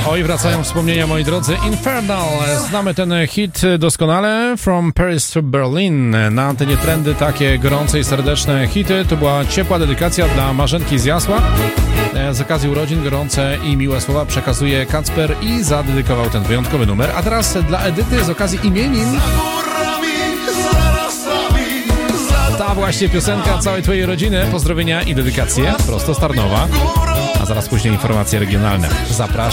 Oj, wracają wspomnienia, moi drodzy. Infernal. Znamy ten hit doskonale. From Paris to Berlin. Na antenie Trendy takie gorące i serdeczne hity. To była ciepła dedykacja dla Marzenki z Jasła. Z okazji urodzin gorące i miłe słowa przekazuje Kacper i zadedykował ten wyjątkowy numer. A teraz dla Edyty z okazji imienin. Ta właśnie piosenka całej twojej rodziny. Pozdrowienia i dedykacje prosto z Tarnowa. A zaraz później informacje regionalne. Zapraszam.